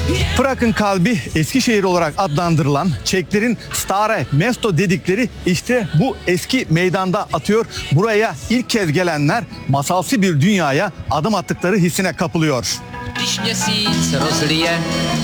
Prag'ın kalbi Eskişehir olarak adlandırılan Çeklerin Stare Mesto dedikleri işte bu eski meydanda atıyor. Buraya ilk kez gelenler masalsı bir dünyaya adım attıkları hissine kapılıyor. Když měsíc rozlije